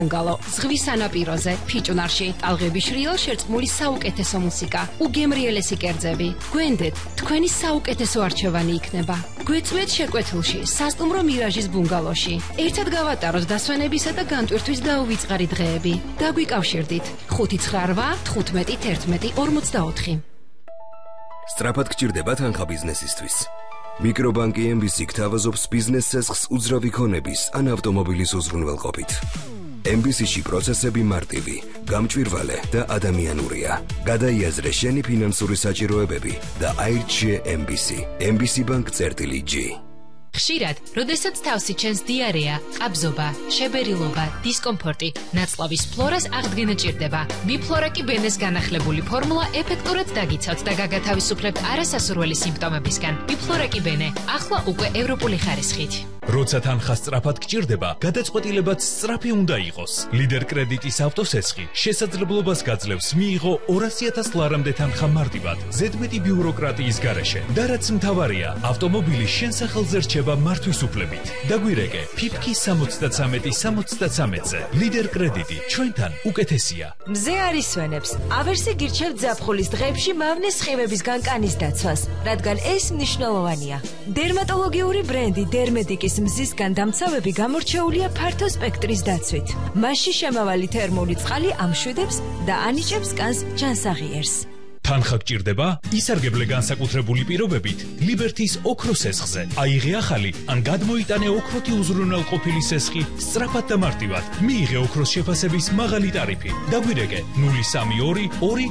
Galo, ზღვის სანაპიროზე, ფიჭვნარში, ტალღების შრიალ შერწყმული საუკეთესო მუსიკა, უგემრიელესი კერძები. გვენდეთ, თქვენი საუკეთესო არჩევანი იქნება. გვეწვეთ შეკვეთილში, სასტუმრო მირაჟის ბუნგალოში. ერთად გავატაროთ დასვენებისა და განტვირთვის დაუვიწყარი დღეები. დაგვიკავშირდით 598 15 11 44. სწრაფად გჭირდება თანხა ბიზნესისთვის. მიკრობანკი MBC გთავაზობს ბიზნეს ცესხს უძრავი ქონების ან ავტომობილის უზრუნველყოფით. MBC-ში პროცესები მარტივი, გამჭვირვალე და ადამიანურია. გადაიაზრე შენი ფინანსური საჭიროებები და აირჩიე MBC. MBC Bank-G. ხშირად, როდესაც თავსი ჩენს დიარეა, ყაბზობა, შებერილობა, დისკომფორტი, ნაწლავის ფლორას აღდგენა ჭირდება. ბიფლორაკი ბენეს განახლებული ფორმულა ეფექტურად დაგიცავთ და გაგათავისუფლებთ არასასურველი სიმპტომებისგან. ბიფლორაკი ბენე, ახლა უკვე ევროპული ხარისხით. როცა თანხა სწრაფად გჭირდება, გადაწყვეტილებაც სწრაფი უნდა იყოს. ლიდერ კრედიტის ავტოსესხი შესაძლებლობას გაძლევს მიიღო 200,000 ლარამდე თანხა მარტივად, ზედმეტი ბიუროკრატიის გარეშე. და რაც მთავარია, ავტომობილი შენ სახელზე რჩება მართვის უფლებით. დაგვირეკე, ფიფკი 73-73-ზე. ლიდერ კრედიტი, ჩვენთან უკეთესია. მზე არის სვენებს. ავერსი გირჩევთ ზაფხულის დღეებში მავნე სხივების განკანის დაცვას, რადგან ეს მნიშვნელოვანია. დერმატოლოგიური ბრენდი დერმედიკის მზისგან დამცავები გამორჩეულია ფართო სპექტრის დაცვით. მასში შემავალი თერმული წყალი ამშვიდებს და ანიჭებს კანს ჯანსაღიერს. თანხა გჭირდება? ისარგებლე განსაკუთრებული პირობებით ლიბერთის ოქროს სესხზე. აიღე ახალი ან გადმოიტანე ოქროთი უზრუნველყოფილი სესხი სწრაფად და მარტივად. მიიღე ოქროს შეფასების მაღალი ტარიფი. დაგვირეკე 032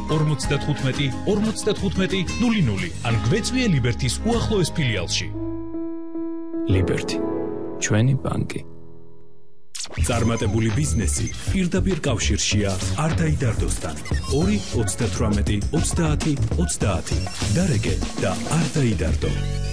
2 55 55 00 ან გვეწვიე ლიბერთის უახლოეს ფილიალში. ლიბერთი, ჩვენი ბანკი. წარმატებული ბიზნესი პირდაპირ კავშირშია არ დაიდარდოსთან. 2 38 30 30. დარეკე და არ დაიდარდო.